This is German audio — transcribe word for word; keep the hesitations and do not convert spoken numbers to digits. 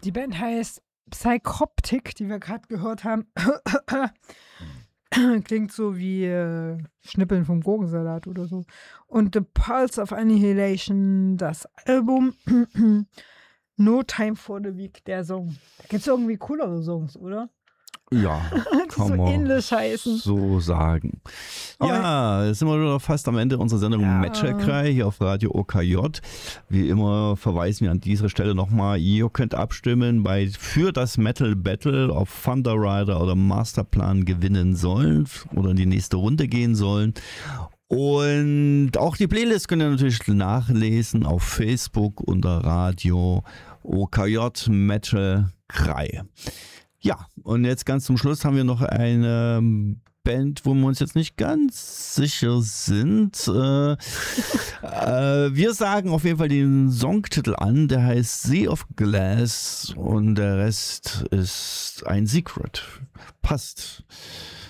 Die Band heißt Psychoptic, die wir gerade gehört haben. Klingt so wie äh, Schnippeln vom Gurkensalat oder so. Und The Pulse of Annihilation, das Album. No Time for the Week, der Song. Da gibt es irgendwie coolere Songs, oder? Ja, die kann so man ähnlich heißen. so sagen. Oh, Ja, jetzt sind wir wieder fast am Ende unserer Sendung Ja. Metalcry hier auf Radio O K J. Wie immer verweisen wir an dieser Stelle nochmal, ihr könnt abstimmen bei für das Metal Battle, ob Thunder Rider oder Masterplan gewinnen sollen oder in die nächste Runde gehen sollen. Und auch die Playlist könnt ihr natürlich nachlesen auf Facebook unter Radio O K J Metalcry. Ja, und jetzt ganz zum Schluss haben wir noch eine Band, wo wir uns jetzt nicht ganz sicher sind. Äh, äh, wir sagen auf jeden Fall den Songtitel an, der heißt Sea of Glass und der Rest ist ein Secret. Passt.